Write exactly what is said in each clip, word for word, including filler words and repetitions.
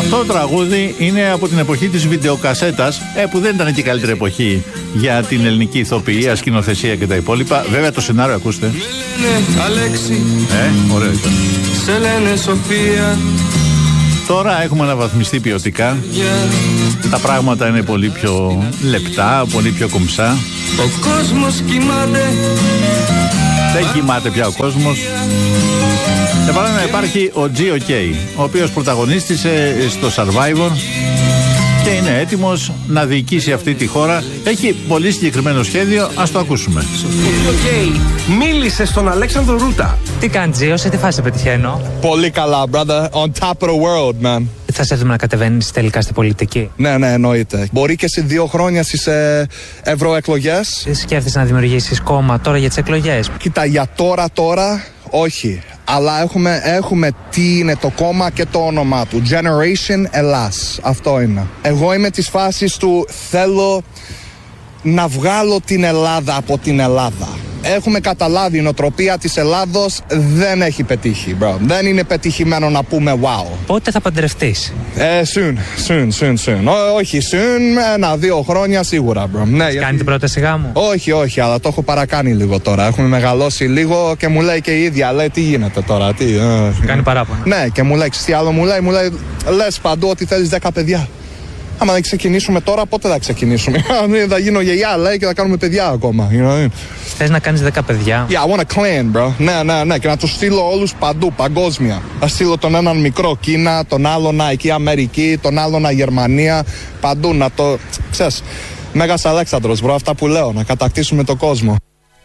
Αυτό το τραγούδι είναι από την εποχή της βιντεοκασέτας, ε, που δεν ήταν και η καλύτερη εποχή για την ελληνική ηθοποιία, σκηνοθεσία και τα υπόλοιπα. Βέβαια το σενάριο ακούστε. Με λένε Αλέξη, Ε, ωραίο ήταν. σε λένε Σοφία. Τώρα έχουμε αναβαθμιστεί ποιοτικά. Yeah. Τα πράγματα είναι πολύ πιο λεπτά, πολύ πιο κομψά. Ο κόσμος κοιμάται. Δεν κοιμάται πια ο κόσμος. Για παράδειγμα υπάρχει ο τζι ο κέι, ο οποίος πρωταγωνίστησε στο Survivor και είναι έτοιμος να διοικήσει αυτή τη χώρα. Έχει πολύ συγκεκριμένο σχέδιο, ας το ακούσουμε. Okay. Μίλησε στον Αλέξανδρο Ρούτα. Τι κάνει, Τζίο, σε τι φάση πετυχαίνω? Πολύ καλά, brother. On top of the world, man. Θα σε έρθουμε να κατεβαίνεις τελικά στην πολιτική? Ναι, ναι, εννοείται. Μπορεί και σε δύο χρόνια στις ε, ευρωεκλογές. Σκέφτεσαι να δημιουργήσεις κόμμα τώρα για τις εκλογές? Κοίτα, για τώρα, τώρα, όχι. Αλλά έχουμε, έχουμε τι είναι το κόμμα και το όνομά του. Generation Ελλάς. Αυτό είναι. Εγώ είμαι της φάσης του θέλω να βγάλω την Ελλάδα από την Ελλάδα. Έχουμε καταλάβει η νοοτροπία της Ελλάδος δεν έχει πετύχει, bro. Δεν είναι πετυχημένο να πούμε wow. Πότε θα παντρευτείς? Ε, soon, soon, soon, soon. Ό, όχι soon, ένα, δύο χρόνια σίγουρα, bro. Ναι, γιατί... Κάνει την πρόταση γάμου? Όχι, όχι, αλλά το έχω παρακάνει λίγο τώρα. Έχουμε μεγαλώσει λίγο και μου λέει και η ίδια, λέει τι γίνεται τώρα, τι. Ε, κάνει παράπονα. Ναι, και μου λέει, τι άλλο μου λέει, μου λέει, λες παντού ότι θέλεις δέκα παιδιά. Άμα δεν ξεκινήσουμε τώρα, πότε θα ξεκινήσουμε? Θα γίνω γιαγιά, λέει, και θα κάνουμε παιδιά ακόμα. You know? Θες να κάνεις δέκα παιδιά? Yeah, I want a clan, bro. Ναι, ναι, ναι. Και να τους στείλω όλους παντού, παγκόσμια. Θα στείλω τον έναν μικρό Κίνα, τον άλλον εκεί Αμερική, τον άλλον Γερμανία. Παντού να το. Ξέρεις, Μέγας Αλέξανδρος, bro. Αυτά που λέω, να κατακτήσουμε τον κόσμο.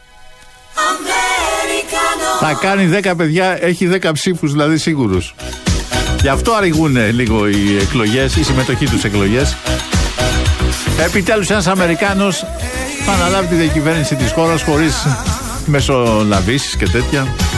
Θα κάνει δέκα παιδιά, έχει δέκα ψήφους δηλαδή σίγουρους. Γι' αυτό αργούν λίγο οι εκλογές, η συμμετοχή τους εκλογές. Επιτέλους ένας Αμερικάνος θα αναλάβει τη διακυβέρνηση της χώρας χωρίς μεσολαβήσεις και τέτοια.